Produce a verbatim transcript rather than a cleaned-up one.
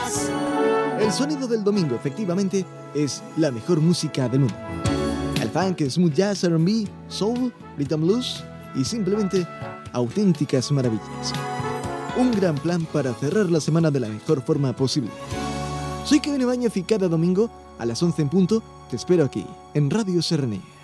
más. El sonido del domingo, efectivamente, es la mejor música del mundo. El funk, smooth jazz, R and B, soul, rhythm blues y simplemente auténticas maravillas. Un gran plan para cerrar la semana de la mejor forma posible. Soy Kevin Ibáñez y cada domingo a las once en punto te espero aquí en Radio Serranía.